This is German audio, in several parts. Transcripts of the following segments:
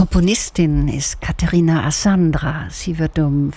Komponistin ist Katharina Assandra. Sie wird um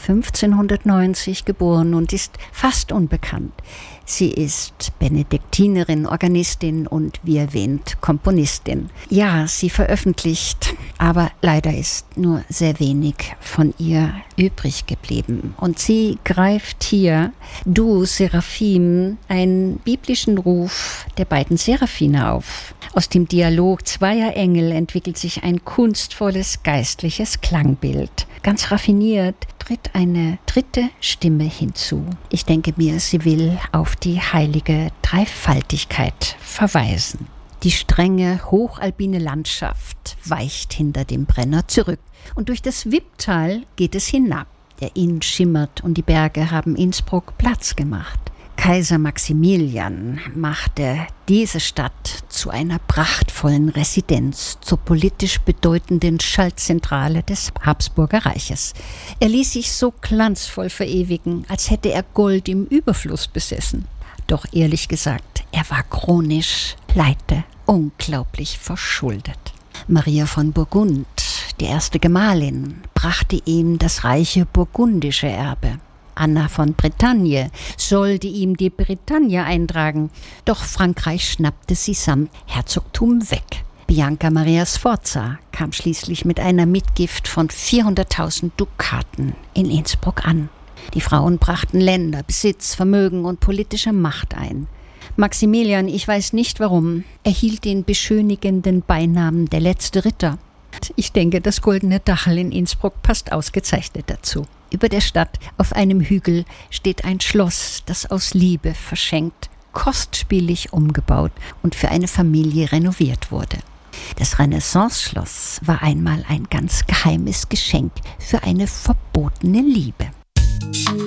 1590 geboren und ist fast unbekannt. Sie ist Benediktinerin, Organistin und, wie erwähnt, Komponistin. Ja, sie veröffentlicht, aber leider ist nur sehr wenig von ihr übrig geblieben. Und sie greift hier, du Seraphim, einen biblischen Ruf der beiden Seraphine auf. Aus dem Dialog zweier Engel entwickelt sich ein kunstvolles geistliches Klangbild. Ganz raffiniert tritt eine dritte Stimme hinzu. Ich denke mir, sie will auf die heilige Dreifaltigkeit verweisen. Die strenge, hochalpine Landschaft weicht hinter dem Brenner zurück. Und durch das Wipptal geht es hinab. Der Inn schimmert und die Berge haben Innsbruck Platz gemacht. Kaiser Maximilian machte diese Stadt zu einer prachtvollen Residenz, zur politisch bedeutenden Schaltzentrale des Habsburger Reiches. Er ließ sich so glanzvoll verewigen, als hätte er Gold im Überfluss besessen. Doch ehrlich gesagt, er war chronisch pleite, unglaublich verschuldet. Maria von Burgund, die erste Gemahlin, brachte ihm das reiche burgundische Erbe. Anna von Bretagne sollte ihm die Bretagne eintragen, doch Frankreich schnappte sie samt Herzogtum weg. Bianca Maria Sforza kam schließlich mit einer Mitgift von 400.000 Dukaten in Innsbruck an. Die Frauen brachten Länder, Besitz, Vermögen und politische Macht ein. Maximilian, ich weiß nicht warum, erhielt den beschönigenden Beinamen der letzte Ritter. Ich denke, das goldene Dachel in Innsbruck passt ausgezeichnet dazu. Über der Stadt auf einem Hügel steht ein Schloss, das aus Liebe verschenkt, kostspielig umgebaut und für eine Familie renoviert wurde. Das Renaissance-Schloss war einmal ein ganz geheimes Geschenk für eine verbotene Liebe.